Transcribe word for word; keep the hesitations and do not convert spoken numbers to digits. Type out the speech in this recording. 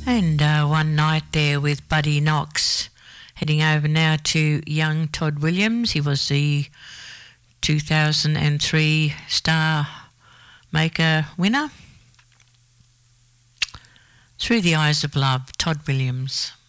And uh, One Night there with Buddy Knox. Heading over now to young Todd Williams. He was the two thousand three Star Maker winner. Through the Eyes of Love, Todd Williams.